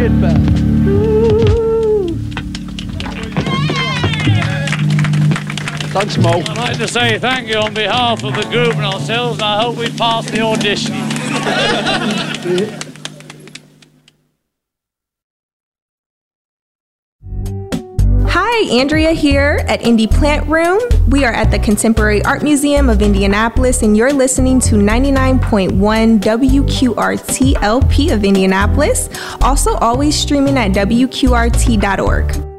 get back. Thanks, Mo. I'd like to say thank you on behalf of the group and ourselves, and I hope we pass the audition. Hi, Andrea here at Indie Plant Room. We are at the Contemporary Art Museum of Indianapolis, and you're listening to 99.1 WQRT LP of Indianapolis, also always streaming at WQRT.org.